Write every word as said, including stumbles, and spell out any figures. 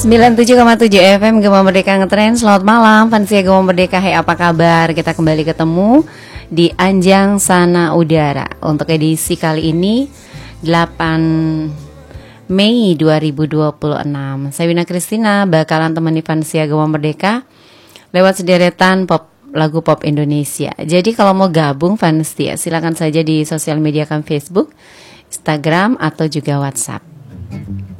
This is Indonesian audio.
sembilan puluh tujuh koma tujuh F M Gema Merdeka Ngetrend. Selamat malam Fansia Gema Merdeka. Hai, apa kabar? Kita kembali ketemu di Anjang Sana Udara untuk edisi kali ini delapan Mei dua ribu dua puluh enam. Saya Wina Kristina bakalan temani Fansia Gema Merdeka lewat sederetan pop lagu pop Indonesia. Jadi kalau mau gabung Fansia, silakan saja di sosial media kami Facebook, Instagram atau juga WhatsApp.